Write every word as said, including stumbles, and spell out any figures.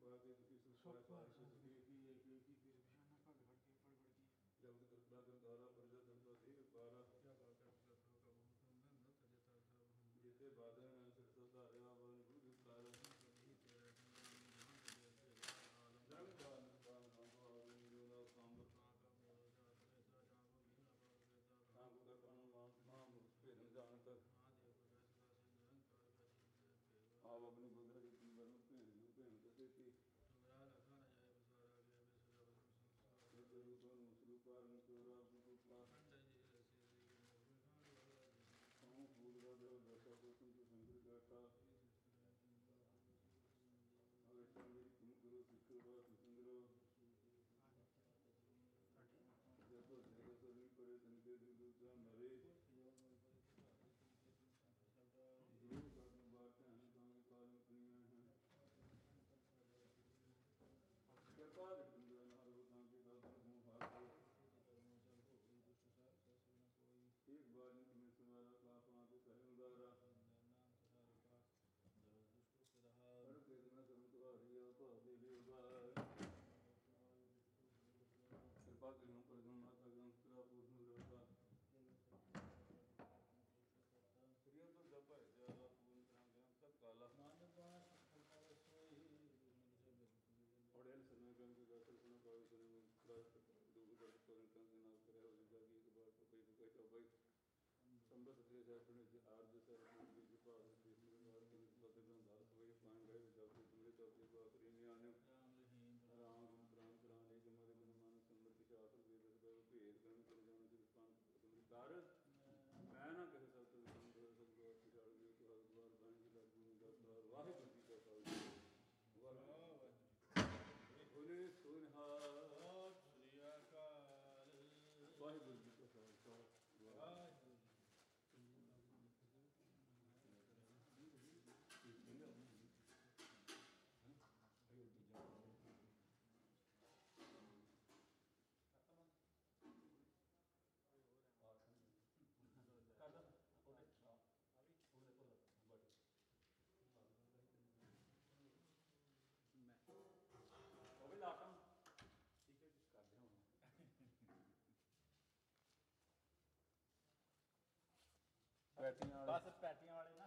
पाके दुखी सुख पाए सुखी की एक की की निशाना पग हट के पड़ पड़ की जब करता करतारा परजा करता देव पारा क्या बात है प्रथम का बहुत में न तजता सब जिते बादल में सिर सतारा वन गुरु तारा नहीं तेरा जग बाल बाल बाल जोला सांबर का मेरा जात ऐसा जागो बिना बाल ऐसा सांग कर पन मान नाम पे जान कर महादेव का सदा से निरंकार का जीवन आप अपनी बुद्धि की वरन पे पे ते की तुम्हारा लखा न जाए बसवारा गया बेसुरा बसुर तो रूप मुसलु पार मुसुरा रूपा अंतर जी से हम फूल का देव दशा को तुम संग्रह करता अगर संग्रह तुम करो सिखवा सुंदरो जब तो जगत तो नहीं पड़े तनके दिल दूसरा मरे जो कर्म बातें हैं काम काल में दुनिया है कृपा दृष्टि नारो तांके दादर मुँह हाथ एक बार में तुम्हें सुनारा क्लास वहाँ पे कहे उदारा हर वेदना तुम तो हरिया तो हरी उदार कृपा करूं पर तुम माता गंगा पूर्ण रहता प्रिय तो जब है ज्यादा पूर्ण करांगे हम सब काला और एल समय गंगा दर्शन सुनो पावे सुनो में प्राप्त दो गुजर पर कंस नाम करे और जागी एक बार तो कोई तो कोई तो भाई संबत से शास्त्र ने आर्ज से की कृपा से बार के पद ग्रंथ धारत हुए पान गए जब तुम्हारे चौथे को आखिरी ने आने राम राम प्राण एक मरे मन मान समृद्धि शास्त्र वेद का भेद गण कर जाने से पान तुम्हारी कार मैं ना कह सकता संत संगोर की जाड़ में तो हरद्वार बन की लागू में दस बार वाहिगुरु जी का खालसा वाहिगुरु बोले सुनहार श्री अकाल वाहिगुरु जी का खालसा वाहिगुरु ਬਸ ਪੈਟੀਆਂ ਵਾਲੇ ਨਾ